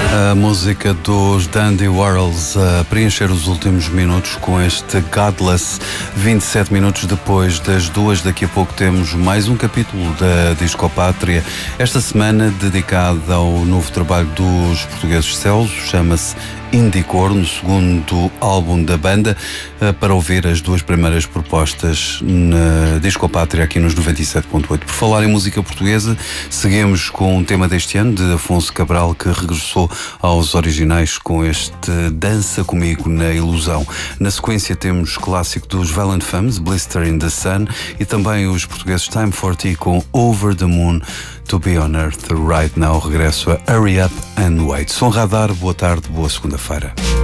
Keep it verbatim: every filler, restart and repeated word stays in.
A música dos Dandy Warhols a preencher os últimos minutos com este Godless. vinte e sete minutos depois das duas, daqui a pouco temos mais um capítulo da Discopátria, esta semana dedicado ao novo trabalho dos portugueses Celso, chama-se Indicorno, segundo álbum da banda, para ouvir as duas primeiras propostas na Discopátria aqui nos noventa e sete ponto oito. Por falar em música portuguesa, seguimos com um tema deste ano de Afonso Cabral, que regressou aos originais com este Dança Comigo na Ilusão. Na sequência temos clássico dos Violent Femmes, Blister in the Sun, e também os portugueses Time forty com Over the Moon, To Be on Earth Right Now. Regresso a Hurry Up and Wait. Som Radar, boa tarde, boa segunda-feira.